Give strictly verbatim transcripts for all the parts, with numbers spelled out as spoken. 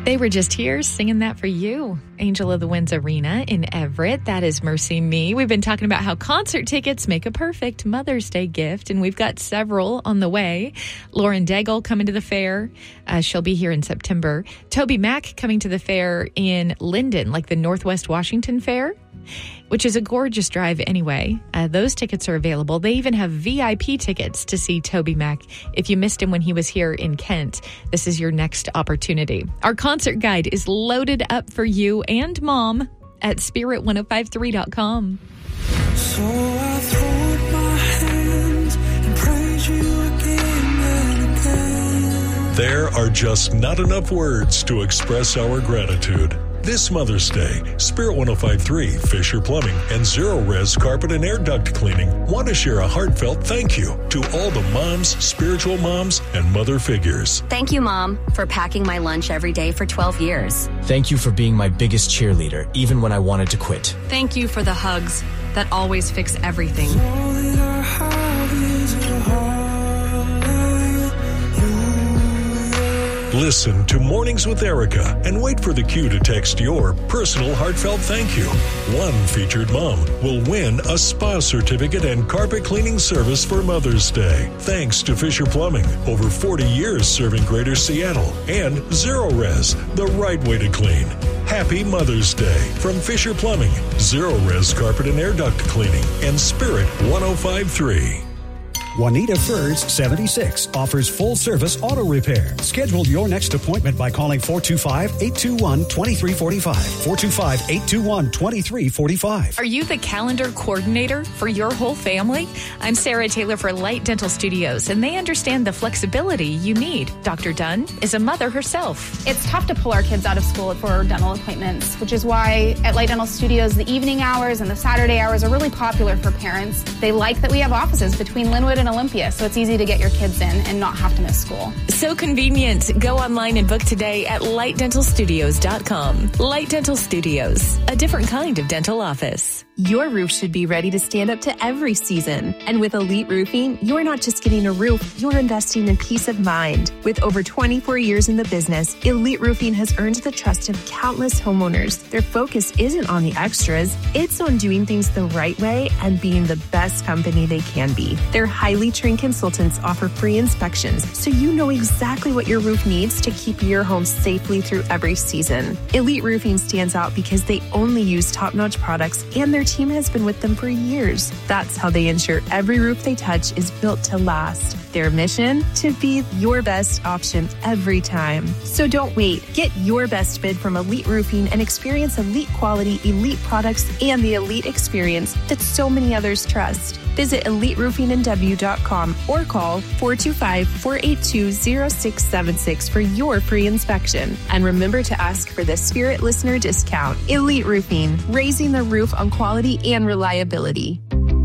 They were just here singing that for you. Angel of the Winds Arena in Everett. That is Mercy Me. We've been talking about how concert tickets make a perfect Mother's Day gift, and we've got several on the way. Lauren Daigle coming to the fair. Uh, she'll be here in September. Toby Mac coming to the fair in Linden, like the Northwest Washington Fair, which is a gorgeous drive anyway. Uh, those tickets are available. They even have V I P tickets to see Toby Mac. If you missed him when he was here in Kent, this is your next opportunity. Our concert guide is loaded up for you and Mom at spirit ten fifty-three dot com. So I throw up my hands and praise you again and again. There are just not enough words to express our gratitude. This Mother's Day, Spirit ten fifty-three, Fisher Plumbing, and Zero Res Carpet and Air Duct Cleaning want to share a heartfelt thank you to all the moms, spiritual moms, and mother figures. Thank you, Mom, for packing my lunch every day for twelve years. Thank you for being my biggest cheerleader, even when I wanted to quit. Thank you for the hugs that always fix everything. All that I have is a Listen to Mornings with Erica and wait for the cue to text your personal heartfelt thank you. One featured mom will win a spa certificate and carpet cleaning service for Mother's Day. Thanks to Fisher Plumbing, over forty years serving Greater Seattle, and Zero Res, the right way to clean. Happy Mother's Day from Fisher Plumbing, Zero Res Carpet and Air Duct Cleaning, and Spirit ten fifty-three. Juanita Furs, seventy-six, offers full-service auto repair. Schedule your next appointment by calling four two five, eight two one, two three four five, four two five, eight two one, two three four five. Are you the calendar coordinator for your whole family? I'm Sarah Taylor for Light Dental Studios, and they understand the flexibility you need. Doctor Dunn is a mother herself. It's tough to pull our kids out of school for dental appointments, which is why at Light Dental Studios, the evening hours and the Saturday hours are really popular for parents. They like that we have offices between Linwood and Olympia, so it's easy to get your kids in and not have to miss school. So convenient. Go online and book today at light dental studios dot com. Light Dental Studios, a different kind of dental office. Your roof should be ready to stand up to every season. And with Elite Roofing, you're not just getting a roof, you're investing in peace of mind. With over twenty-four years in the business, Elite Roofing has earned the trust of countless homeowners. Their focus isn't on the extras, it's on doing things the right way and being the best company they can be. Their highly trained consultants offer free inspections, so you know exactly what your roof needs to keep your home safely through every season. Elite Roofing stands out because they only use top-notch products, and their team has been with them for years. That's how they ensure every roof they touch is built to last. Their mission? To be your best option every time. So don't wait. Get your best bid from Elite Roofing and experience elite quality, elite products, and the elite experience that so many others trust. Visit elite roofing n w dot com or call four two five, four eight two, zero six seven six for your free inspection. And remember to ask for the Spirit Listener discount. Elite Roofing, raising the roof on quality and reliability.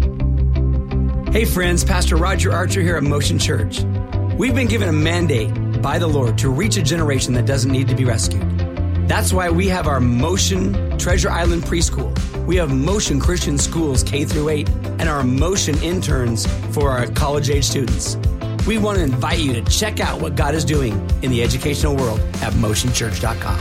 Hey friends, Pastor Roger Archer here at Motion Church. We've been given a mandate by the Lord to reach a generation that doesn't need to be rescued. That's why we have our Motion Treasure Island Preschool. We have Motion Christian Schools K through eight and our Motion interns for our college-age students. We want to invite you to check out what God is doing in the educational world at motion church dot com.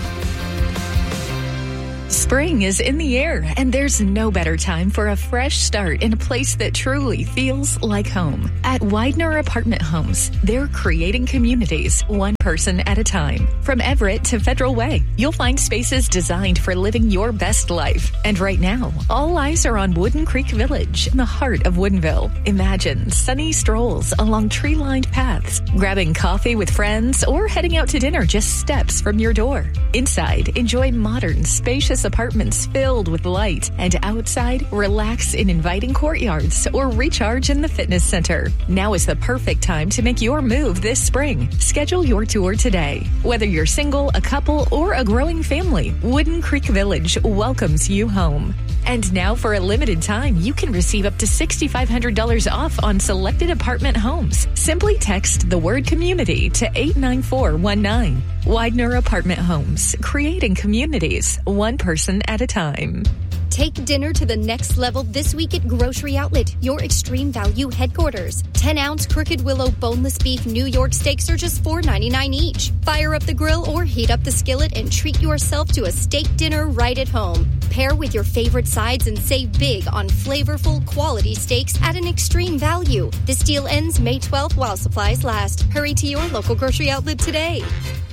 Spring is in the air, and there's no better time for a fresh start in a place that truly feels like home. At Widener Apartment Homes, they're creating communities one person at a time. From Everett to Federal Way, you'll find spaces designed for living your best life. And right now, all eyes are on Wooden Creek Village in the heart of Woodinville. Imagine sunny strolls along tree-lined paths, grabbing coffee with friends, or heading out to dinner just steps from your door. Inside, enjoy modern, spacious apartments filled with light, and outside, relax in inviting courtyards or recharge in the fitness center. Now is the perfect time to make your move this spring. Schedule your tour today. Whether you're single, a couple, or a growing family, Wooden Creek Village welcomes you home. And now for a limited time, you can receive up to six thousand five hundred dollars off on selected apartment homes. Simply text the word community to eight nine four one nine. Widener Apartment Homes, creating communities one person at a time. Take dinner to the next level this week at Grocery Outlet, your extreme value headquarters. ten ounce Crooked Willow boneless beef New York steaks are just four ninety-nine each. Fire up the grill or heat up the skillet and treat yourself to a steak dinner right at home. Pair with your favorite sides and save big on flavorful, quality steaks at an extreme value. This deal ends May twelfth while supplies last. Hurry to your local Grocery Outlet today.